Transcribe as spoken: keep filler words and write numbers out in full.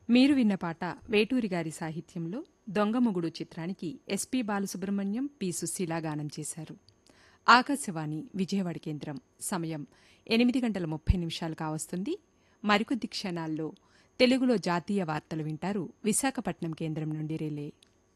మీరు విన్న పాట వేటూరి గారి సాహిత్యంలో దొంగమొగుడు చిత్రానికి ఎస్పి బాలసుబ్రహ్మణ్యం పి సుశీల గానం చేశారు. ఆకాశవాణి విజయవాడ కేంద్రం సమయం ఎనిమిది గంటల ముప్పై నిమిషాలు కావస్తుంది. మరికొద్ది క్షణాల్లో తెలుగులో జాతీయ వార్తలు వింటారు విశాఖపట్నం కేంద్రం నుండి రిలే.